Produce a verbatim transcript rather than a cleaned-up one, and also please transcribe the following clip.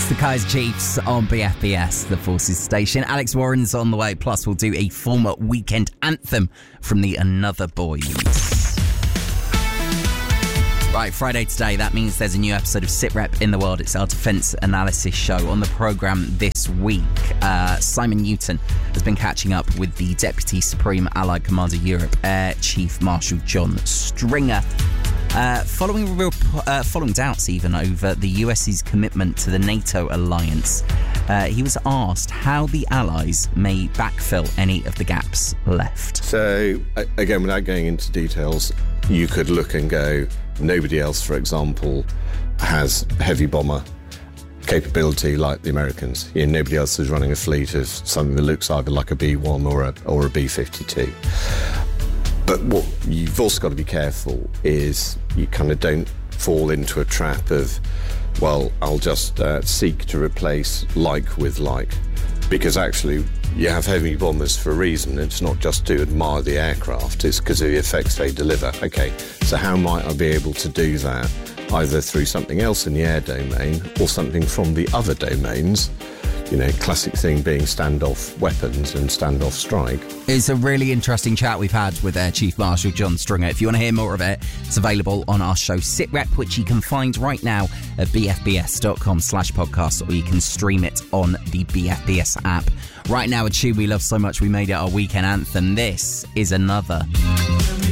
It's the Kaiser Chiefs on B F B S, the Forces station. Alex Warren's on the way, plus we'll do a former weekend anthem from the Another Boys. Right, Friday today, that means there's a new episode of SitRep in the World. It's our defence analysis show. On the programme this week, uh, Simon Newton has been catching up with the Deputy Supreme Allied Commander Europe, Air Chief Marshal John Stringer. Uh, following real, uh, following doubts even over the US's commitment to the NATO alliance, uh, he was asked how the Allies may backfill any of the gaps left. So, again, without going into details, you could look and go, nobody else, for example, has heavy bomber capability like the Americans. You know, nobody else is running a fleet of something that looks either like a B one or a, or a B fifty-two. But what you've also got to be careful is you kind of don't fall into a trap of, well, I'll just uh, seek to replace like with like. Because actually, you have heavy bombers for a reason. It's not just to admire the aircraft, it's because of the effects they deliver. Okay, so how might I be able to do that? Either through something else in the air domain or something from the other domains. You know, classic thing being standoff weapons and standoff strike. It's a really interesting chat we've had with Air Chief Marshal John Stringer. If you want to hear more of it, it's available on our show SitRep, which you can find right now at bfbs.com slash podcast, or you can stream it on the B F B S app. Right now, a tune we love so much we made it our weekend anthem. This is Another.